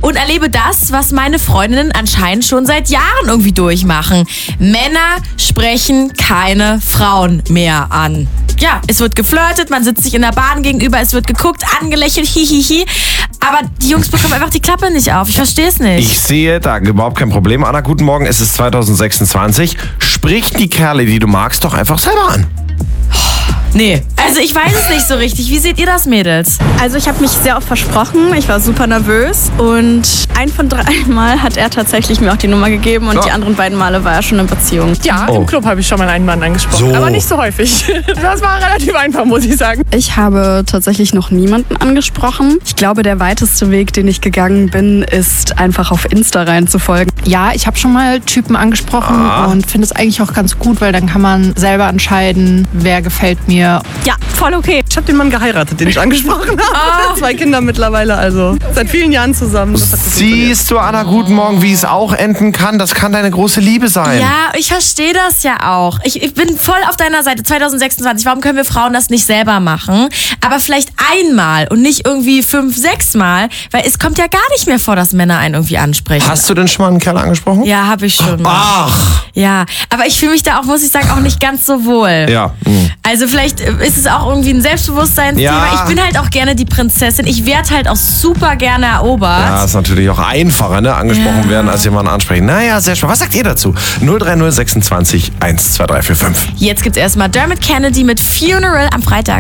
und erlebe das, was meine Freundinnen anscheinend schon seit Jahren irgendwie durchmachen. Männer sprechen keine Frauen mehr an. Ja, es wird geflirtet, man sitzt sich in der Bahn gegenüber, es wird geguckt, angelächelt, hihihi. Aber die Jungs bekommen einfach die Klappe nicht auf. Ich verstehe es nicht. Ich sehe da überhaupt kein Problem. Anna, guten Morgen, es ist 2026. Sprich die Kerle, die du magst, doch einfach selber an. Nee, also ich weiß es nicht so richtig. Wie seht ihr das, Mädels? Also ich habe mich sehr oft versprochen, ich war super nervös und 1 von 3 Mal hat er tatsächlich mir auch die Nummer gegeben und die anderen beiden Male war er schon in Beziehung. Ja, im Club habe ich schon mal einen Mann angesprochen, aber nicht so häufig. Das war relativ einfach, muss ich sagen. Ich habe tatsächlich noch niemanden angesprochen. Ich glaube, der weiteste Weg, den ich gegangen bin, ist einfach auf Insta reinzufolgen. Ja, ich habe schon mal Typen angesprochen und finde es eigentlich auch ganz gut, weil dann kann man selber entscheiden, wer gefällt mir. Ja, voll okay. Ich habe den Mann geheiratet, den ich angesprochen habe. 2 Kinder mittlerweile, also seit vielen Jahren zusammen. Das hat Siehst du, Anna, guten Morgen, wie es auch enden kann? Das kann deine große Liebe sein. Ja, ich verstehe das ja auch. Ich bin voll auf deiner Seite. 2026, warum können wir Frauen das nicht selber machen? Aber vielleicht einmal und nicht irgendwie 5, 6 Mal, weil es kommt ja gar nicht mehr vor, dass Männer einen irgendwie ansprechen. Hast du denn schon mal einen Kerl angesprochen? Ja, habe ich schon mal. Ach! Ja, aber ich fühle mich da auch, muss ich sagen, auch nicht ganz so wohl. Ja. Also vielleicht ist es auch irgendwie ein Selbstbewusstseinsthema. Ja. Ich bin halt auch gerne die Prinzessin. Ich werde halt auch super gerne erobert. Ja, ist natürlich auch einfacher, ne? Angesprochen werden, als jemanden ansprechen. Naja, sehr spannend. Was sagt ihr dazu? 03026 12345. Jetzt gibt's erstmal Dermot Kennedy mit Funeral am Freitag.